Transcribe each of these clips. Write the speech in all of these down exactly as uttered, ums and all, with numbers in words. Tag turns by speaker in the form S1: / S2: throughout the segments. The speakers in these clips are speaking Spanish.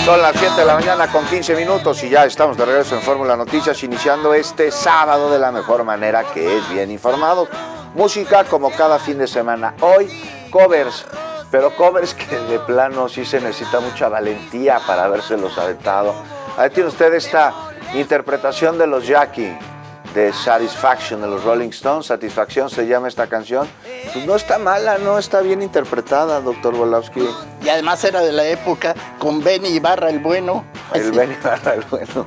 S1: Son las siete de la mañana con quince minutos y ya estamos de regreso en Fórmula Noticias, iniciando este sábado de la mejor manera, que es bien informados. Música como cada fin de semana. Hoy, covers, pero covers que de plano sí se necesita mucha valentía para habérselos aventado. Ahí tiene usted esta interpretación de los Jackie, de Satisfaction, de los Rolling Stones. Satisfacción se llama esta canción. Pues no está mala, no está bien interpretada, doctor Volowski.
S2: Y además era de la época con Benny Ibarra el bueno.
S1: El Benny Ibarra el bueno.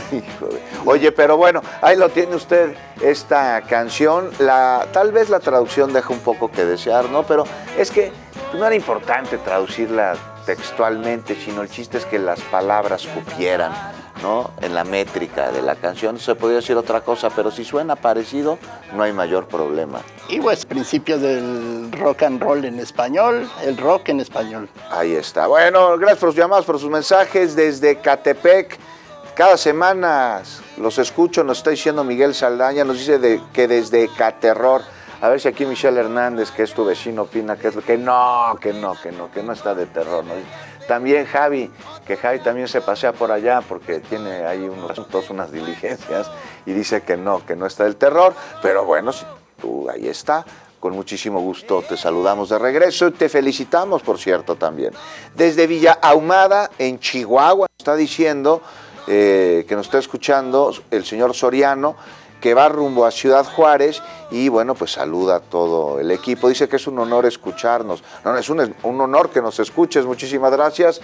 S1: Oye, pero bueno, ahí lo tiene usted, esta canción. La, tal vez la traducción deja un poco que desear, ¿no? Pero es que no era importante traducirla textualmente, sino el chiste es que las palabras cupieran, ¿no? En la métrica de la canción se podría decir otra cosa, pero si suena parecido, no hay mayor problema.
S2: Y pues principios del rock and roll en español, el rock en español.
S1: Ahí está. Bueno, gracias por sus llamadas, por sus mensajes desde Catepec. Cada semana los escucho, nos está diciendo Miguel Saldaña, nos dice de, que desde Caterror. A ver si aquí Michelle Hernández, que es tu vecino, opina que, es, que no, que no, que no, que no está de terror, ¿no? También Javi, que Javi también se pasea por allá porque tiene ahí unos asuntos, unas diligencias, y dice que no, que no está del terror, pero bueno, si tú ahí está, con muchísimo gusto te saludamos de regreso y te felicitamos, por cierto, también. Desde Villa Ahumada, en Chihuahua, está diciendo eh, que nos está escuchando el señor Soriano, que va rumbo a Ciudad Juárez y bueno, pues saluda a todo el equipo. Dice que es un honor escucharnos. No, es un, un honor que nos escuches, muchísimas gracias.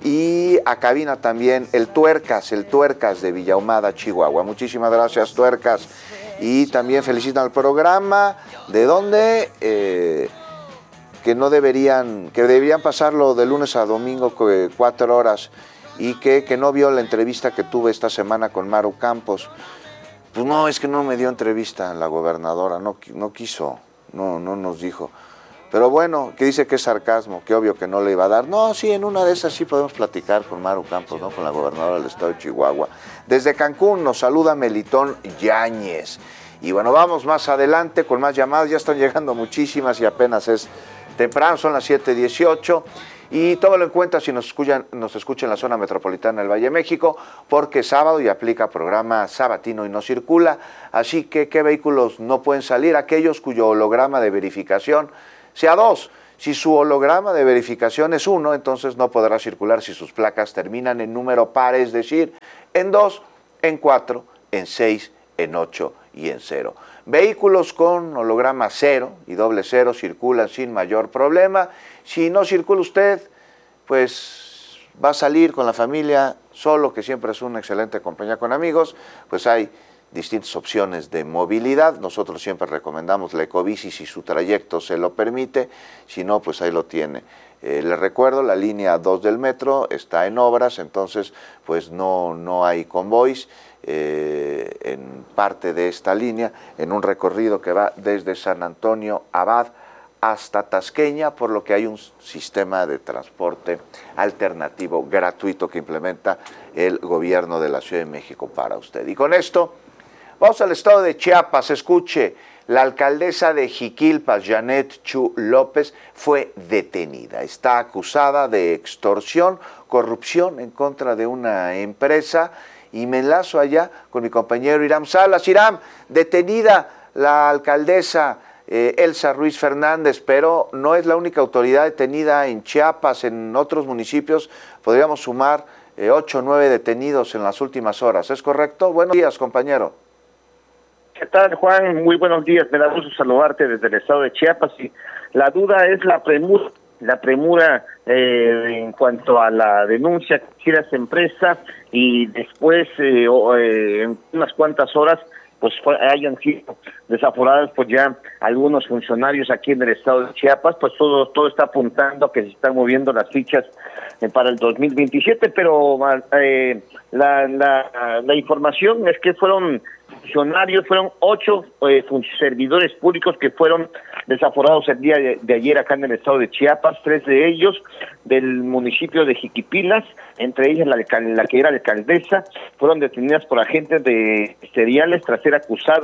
S1: Y a cabina también el Tuercas, el Tuercas de Villa Ahumada, Chihuahua. Muchísimas gracias, Tuercas. Y también felicitan al programa. ¿De dónde? Eh, que no deberían, que deberían pasarlo de lunes a domingo, cuatro horas. Y que, que no vio la entrevista que tuve esta semana con Maru Campos. Pues no, es que no me dio entrevista la gobernadora, no, no quiso, no, no nos dijo. Pero bueno, que dice que es sarcasmo, que obvio que no le iba a dar. No, sí, en una de esas sí podemos platicar con Maru Campos, ¿no? Con la gobernadora del estado de Chihuahua. Desde Cancún nos saluda Melitón Yáñez. Y bueno, vamos más adelante con más llamadas, ya están llegando muchísimas y apenas es temprano, son las siete dieciocho. Y tómalo en cuenta si nos escuchan, nos escuchan en la zona metropolitana del Valle de México, porque es sábado y aplica programa sabatino y no circula. Así que, ¿qué vehículos no pueden salir? Aquellos cuyo holograma de verificación sea dos. Si su holograma de verificación es uno, entonces no podrá circular si sus placas terminan en número par, es decir, en dos, en cuatro, en seis, en ocho y en cero. Vehículos con holograma cero y doble cero circulan sin mayor problema. Si no circula usted, pues va a salir con la familia solo, que siempre es una excelente compañía con amigos, pues hay distintas opciones de movilidad. Nosotros siempre recomendamos la Ecobici si su trayecto se lo permite, si no, pues ahí lo tiene. Eh, les recuerdo, la línea dos del metro está en obras, entonces pues no, no hay convoys eh, en parte de esta línea, en un recorrido que va desde San Antonio Abad hasta Tasqueña, por lo que hay un sistema de transporte alternativo gratuito que implementa el gobierno de la Ciudad de México para usted. Y con esto, vamos al estado de Chiapas. Escuche, la alcaldesa de Jiquilpas, Janet Chu López, fue detenida. Está acusada de extorsión, corrupción en contra de una empresa. Y me enlazo allá con mi compañero Iram Salas. Iram, detenida la alcaldesa Eh, Elsa Ruiz Fernández, pero no es la única autoridad detenida en Chiapas, en otros municipios podríamos sumar eh, ocho o nueve detenidos en las últimas horas, ¿es correcto? Buenos días, compañero.
S3: ¿Qué tal, Juan? Muy buenos días, me da gusto saludarte desde el estado de Chiapas. Y la duda es la premura, la premura eh, en cuanto a la denuncia que hiciera esa empresa y después, eh, eh, en unas cuantas horas, pues fue, hayan sido desaforadas pues ya algunos funcionarios aquí en el estado de Chiapas. Pues todo todo está apuntando a que se están moviendo las fichas eh, para el dos mil veintisiete, pero eh, la, la, la información es que fueron funcionarios, fueron ocho eh, servidores públicos que fueron desaforados el día de, de ayer acá en el estado de Chiapas, tres de ellos del municipio de Jiquipilas, entre ellas la, la que era alcaldesa, fueron detenidas por agentes de ministeriales tras ser acusadas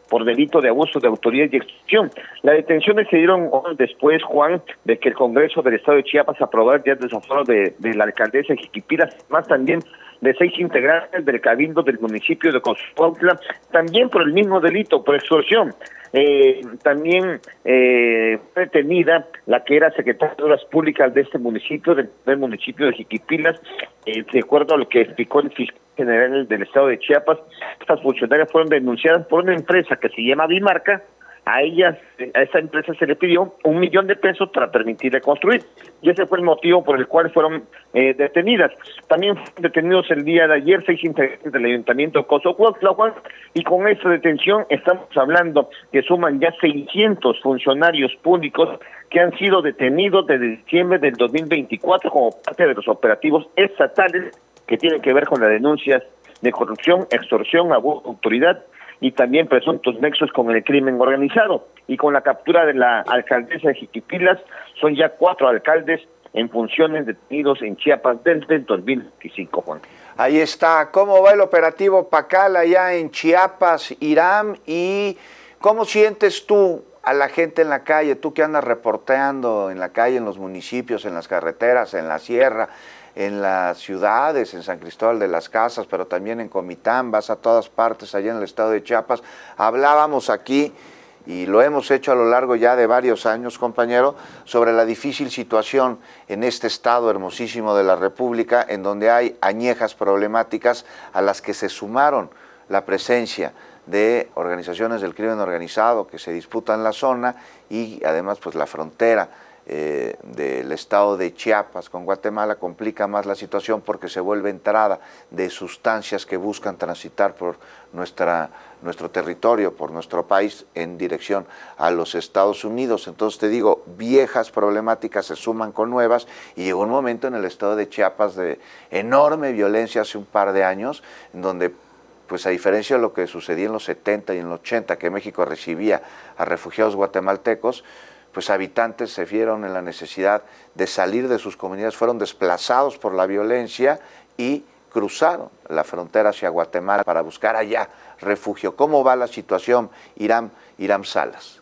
S3: por delito de abuso de autoridad y extorsión. Las detenciones se dieron después, Juan, de que el Congreso del Estado de Chiapas aprobara ya el desafuero de, de la alcaldesa de Jiquipilas, más también de seis integrantes del cabildo del municipio de Cozocuautla, también por el mismo delito, por extorsión. Eh, también eh, fue detenida la que era secretaria de Obras Públicas de este municipio, del, del municipio de Jiquipilas, eh, de acuerdo a lo que explicó el fiscal general del Estado de Chiapas. Estas funcionarias fueron denunciadas por una empresa que se llama Bimarca. A ellas, a esa empresa se le pidió un millón de pesos para permitirle construir, y ese fue el motivo por el cual fueron eh, detenidas. También fueron detenidos el día de ayer seis integrantes del Ayuntamiento de Cozocuautla, Juan, y con esta detención estamos hablando que suman ya seiscientos funcionarios públicos que han sido detenidos desde diciembre del dos mil veinticuatro como parte de los operativos estatales que tienen que ver con las denuncias de corrupción, extorsión, abuso de autoridad y también presuntos nexos con el crimen organizado. Y con la captura de la alcaldesa de Jiquipilas, son ya cuatro alcaldes en funciones detenidos en Chiapas desde el dos mil veinticinco, Juan.
S1: Ahí está. ¿Cómo va el operativo Pacal allá en Chiapas, Iram? ¿Y cómo sientes tú a la gente en la calle, tú que andas reporteando en la calle, en los municipios, en las carreteras, en la sierra, en las ciudades, en San Cristóbal de las Casas, pero también en Comitán, vas a todas partes allá en el estado de Chiapas? Hablábamos aquí, y lo hemos hecho a lo largo ya de varios años, compañero, sobre la difícil situación en este estado hermosísimo de la República, en donde hay añejas problemáticas a las que se sumaron la presencia de organizaciones del crimen organizado que se disputan la zona y además pues la frontera Eh, del estado de Chiapas con Guatemala complica más la situación porque se vuelve entrada de sustancias que buscan transitar por nuestra, nuestro territorio, por nuestro país en dirección a los Estados Unidos. Entonces te digo, viejas problemáticas se suman con nuevas y llegó un momento en el estado de Chiapas de enorme violencia hace un par de años, en donde pues a diferencia de lo que sucedía en los setenta y en los ochenta, que México recibía a refugiados guatemaltecos, pues habitantes se vieron en la necesidad de salir de sus comunidades, fueron desplazados por la violencia y cruzaron la frontera hacia Guatemala para buscar allá refugio. ¿Cómo va la situación, Iram, Iram Salas?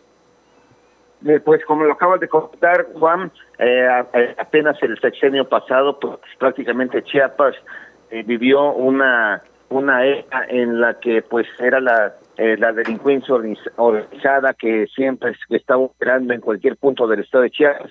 S3: Eh, pues como lo acabas de contar, Juan, eh, apenas el sexenio pasado, pues prácticamente Chiapas eh, vivió una, una era en la que pues era la Eh, la delincuencia organizada que siempre está operando en cualquier punto del estado de Chiapas.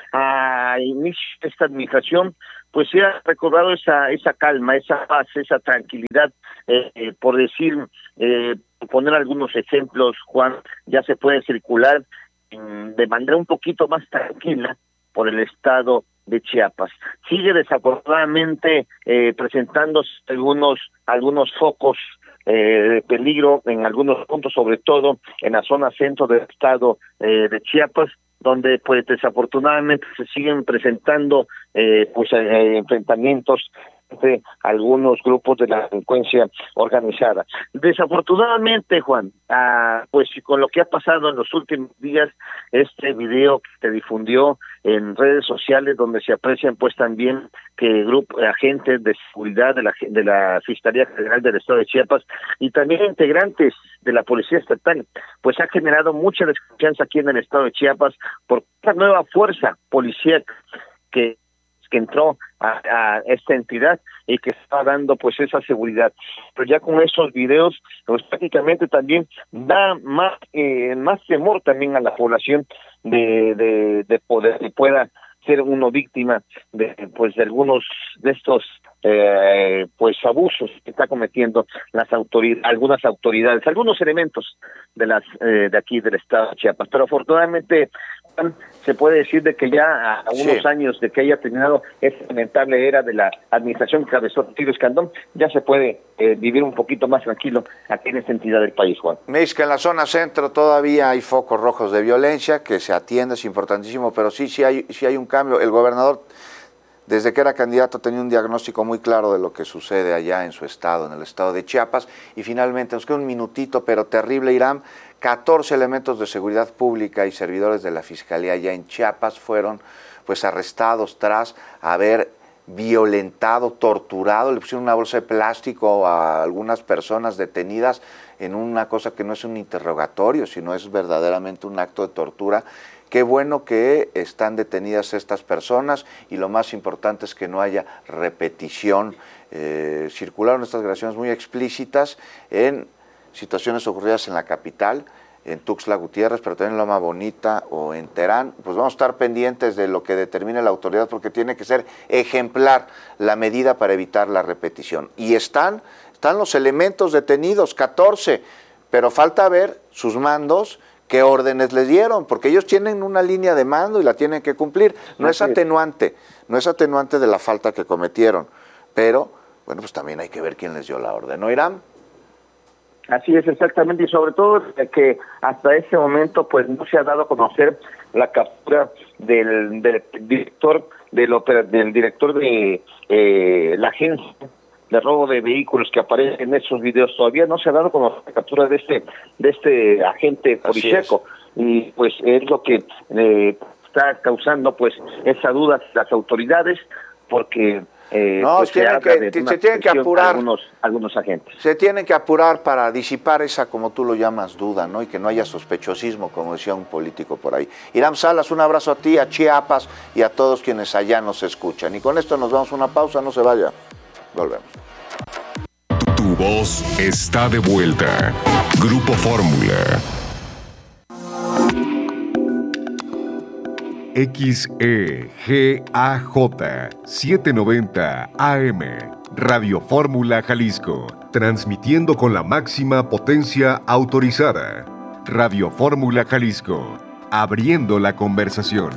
S3: A inicio de esta administración, pues se ha recordado esa esa calma, esa paz, esa tranquilidad, eh, eh, por decir, eh, poner algunos ejemplos, Juan, ya se puede circular mm, de manera un poquito más tranquila por el estado de Chiapas. Sigue desafortunadamente eh, presentándose algunos algunos focos Eh, de peligro en algunos puntos, sobre todo en la zona centro del estado eh, de Chiapas, donde pues desafortunadamente se siguen presentando eh, pues eh, enfrentamientos entre algunos grupos de la delincuencia organizada. Desafortunadamente, Juan, ah, pues con lo que ha pasado en los últimos días, este video que se difundió en redes sociales donde se aprecian pues también que grupos agentes de seguridad de la de la Fiscalía General del Estado de Chiapas y también integrantes de la Policía Estatal, pues ha generado mucha desconfianza aquí en el Estado de Chiapas por esta nueva fuerza policíaca que que entró a, a esta entidad y que está dando pues esa seguridad. Pero ya con esos videos, pues prácticamente también da más eh, más temor también a la población de de, de poder que pueda ser uno víctima de pues de algunos de estos eh, pues abusos que está cometiendo las autoridades, algunas autoridades, algunos elementos de las eh, de aquí del estado de Chiapas. Pero afortunadamente se puede decir de que ya a unos sí. años de que haya terminado esta lamentable era de la administración que cabezó Tiro Escandón, ya se puede eh, vivir un poquito más tranquilo aquí en esta entidad del país, Juan.
S1: Me dice que en la zona centro todavía hay focos rojos de violencia, que se atiende, es importantísimo, pero sí, sí hay, sí hay un cambio. El gobernador, desde que era candidato, tenía un diagnóstico muy claro de lo que sucede allá en su estado, en el estado de Chiapas, y finalmente, nos queda un minutito, pero terrible, Iram, catorce elementos de seguridad pública y servidores de la Fiscalía allá en Chiapas fueron pues arrestados tras haber violentado, torturado, le pusieron una bolsa de plástico a algunas personas detenidas en una cosa que no es un interrogatorio, sino es verdaderamente un acto de tortura. Qué bueno que están detenidas estas personas y lo más importante es que no haya repetición. Eh, circularon estas grabaciones muy explícitas en situaciones ocurridas en la capital, en Tuxtla Gutiérrez, pero también en Loma Bonita o en Terán. Pues vamos a estar pendientes de lo que determine la autoridad porque tiene que ser ejemplar la medida para evitar la repetición. Y están, están los elementos detenidos, catorce, pero falta ver sus mandos, qué órdenes les dieron, porque ellos tienen una línea de mando y la tienen que cumplir. No es atenuante, no es atenuante de la falta que cometieron, pero bueno, pues también hay que ver quién les dio la orden, ¿no, Irán?
S3: Así es, exactamente, y sobre todo que hasta ese momento pues no se ha dado a conocer la captura del, del director del, opera, del director de eh, la agencia de robo de vehículos que aparece en esos videos. Todavía no se ha dado a conocer la captura de este de este agente policíaco, y pues es lo que eh, está causando pues esa duda las autoridades, porque Eh,
S1: no,
S3: pues
S1: tienen
S3: se,
S1: que, se tienen que apurar.
S3: Algunos, algunos agentes.
S1: Se tienen que apurar para disipar esa, como tú lo llamas, duda, ¿no? Y que no haya sospechosismo, como decía un político por ahí. Irán Salas, un abrazo a ti, a Chiapas y a todos quienes allá nos escuchan. Y con esto nos vamos a una pausa, no se vaya. Volvemos.
S4: Tu voz está de vuelta. Grupo Fórmula. X E G A J setecientos noventa A M, Radio Fórmula Jalisco, transmitiendo con la máxima potencia autorizada. Radio Fórmula Jalisco, abriendo la conversación.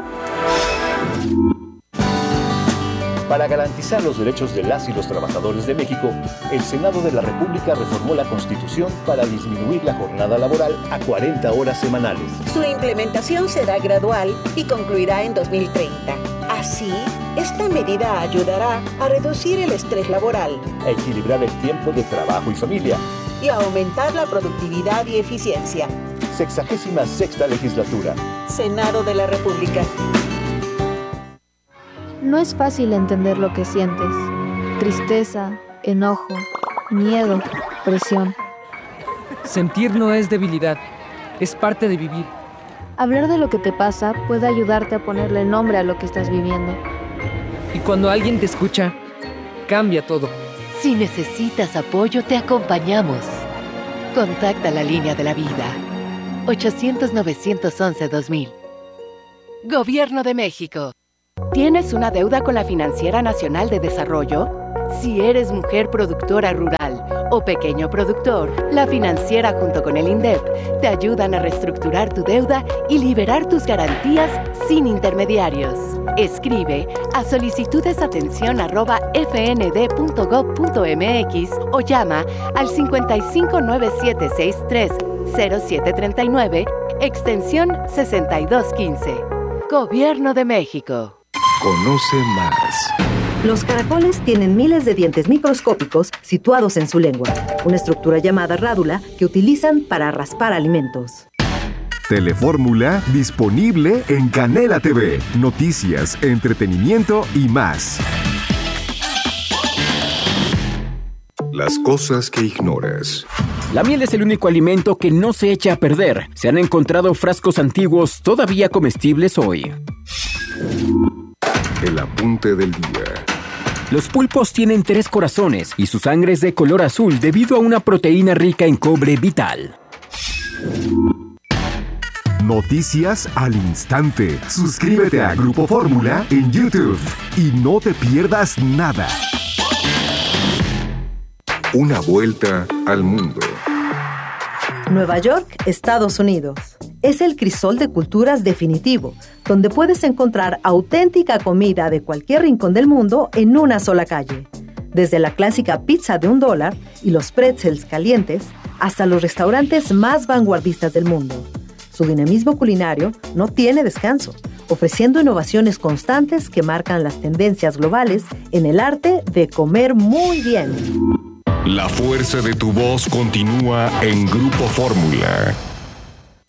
S5: Para garantizar los derechos de las y los trabajadores de México, el Senado de la República reformó la Constitución para disminuir la jornada laboral a cuarenta horas semanales.
S6: Su implementación será gradual y concluirá en dos mil treinta. Así, esta medida ayudará a reducir el estrés laboral,
S5: a equilibrar el tiempo de trabajo y familia
S6: y a aumentar la productividad y eficiencia.
S5: Sexagésima sexta legislatura.
S6: Senado de la República.
S7: No es fácil entender lo que sientes. Tristeza, enojo, miedo, presión.
S8: Sentir no es debilidad, es parte de vivir.
S7: Hablar de lo que te pasa puede ayudarte a ponerle nombre a lo que estás viviendo.
S8: Y cuando alguien te escucha, cambia todo.
S9: Si necesitas apoyo, te acompañamos. Contacta la línea de la vida. ochocientos, novecientos once, dos mil. Gobierno de México. ¿Tienes una deuda con la Financiera Nacional de Desarrollo? Si eres mujer productora rural o pequeño productor, la financiera junto con el INDEP te ayudan a reestructurar tu deuda y liberar tus garantías sin intermediarios. Escribe a solicitudesatención arroba f n d punto gob punto m x o llama al cincuenta y cinco, nueve siete seis tres, cero siete tres nueve, extensión sesenta y dos quince. Gobierno de México.
S4: Conoce más.
S10: Los caracoles tienen miles de dientes microscópicos situados en su lengua, una estructura llamada rádula que utilizan para raspar alimentos.
S4: Telefórmula disponible en Canela T V. Noticias, entretenimiento y más. Las cosas que ignoras.
S11: La miel es el único alimento que no se echa a perder. Se han encontrado frascos antiguos todavía comestibles hoy.
S4: El apunte del día.
S11: Los pulpos tienen tres corazones y su sangre es de color azul debido a una proteína rica en cobre vital.
S4: Noticias al instante. Suscríbete a Grupo Fórmula en YouTube y no te pierdas nada. Una vuelta al mundo.
S10: Nueva York, Estados Unidos. Es el crisol de culturas definitivo, donde puedes encontrar auténtica comida de cualquier rincón del mundo en una sola calle. Desde la clásica pizza de un dólar y los pretzels calientes, hasta los restaurantes más vanguardistas del mundo. Su dinamismo culinario no tiene descanso, ofreciendo innovaciones constantes que marcan las tendencias globales en el arte de comer muy bien.
S4: La fuerza de tu voz continúa en Grupo Fórmula.